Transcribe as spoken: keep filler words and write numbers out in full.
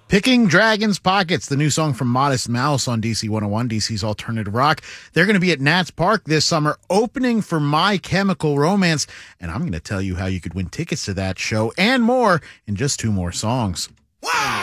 Picking Dragon's Pockets, the new song from Modest Mouse on D C one oh one, D C's alternative rock. They're going to be at Nats Park this summer, opening for My Chemical Romance, and I'm going to tell you how you could win tickets to that show and more in just two more songs. Wow!